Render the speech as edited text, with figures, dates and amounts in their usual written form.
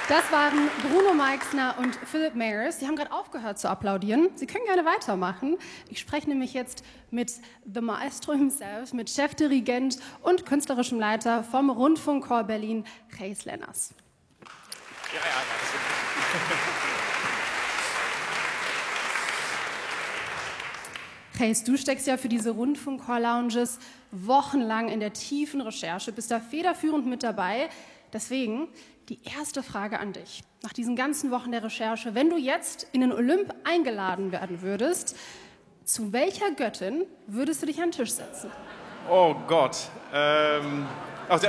Das waren Bruno Meixner und Philip Mayers. Sie haben gerade aufgehört zu applaudieren. Sie können gerne weitermachen. Ich spreche nämlich jetzt mit The Maestro himself, mit Chefdirigent und künstlerischem Leiter vom Rundfunkchor Berlin, Gijs Lenners. Ja. Gijs, du steckst ja für diese Rundfunkchor-Lounges wochenlang in der tiefen Recherche, bist da federführend mit dabei. Deswegen die erste Frage an dich. Nach diesen ganzen Wochen der Recherche, wenn du jetzt in den Olymp eingeladen werden würdest, zu welcher Göttin würdest du dich an den Tisch setzen? Oh Gott.